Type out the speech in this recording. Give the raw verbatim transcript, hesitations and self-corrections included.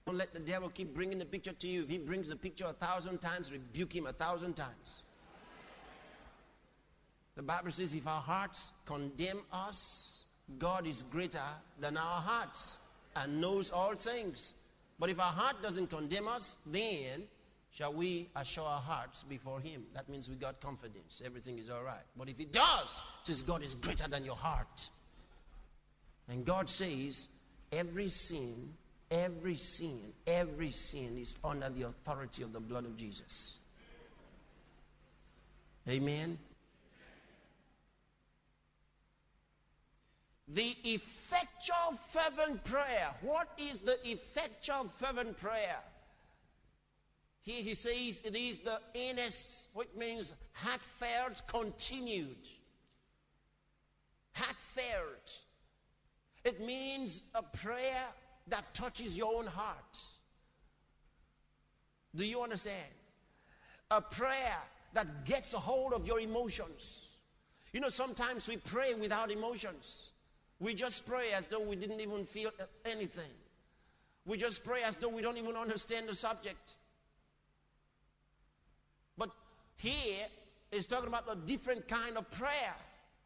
Don't let the devil keep bringing the picture to you. If he brings the picture a thousand times, rebuke him a thousand times. The Bible says if our hearts condemn us, God is greater than our hearts and knows all things. But if our heart doesn't condemn us, then shall we assure our hearts before him. That means we got confidence. Everything is all right. But if it does, it says God is greater than your heart. And God says every sin, every sin, every sin is under the authority of the blood of Jesus. Amen. The effectual fervent prayer. What is the effectual fervent prayer? Here he says it is the earnest, which means heartfelt, continued. Heartfelt. It means a prayer that touches your own heart. Do you understand? A prayer that gets a hold of your emotions. You know, sometimes we pray without emotions. We just pray as though we didn't even feel anything. We just pray as though we don't even understand the subject. But here is talking about a different kind of prayer.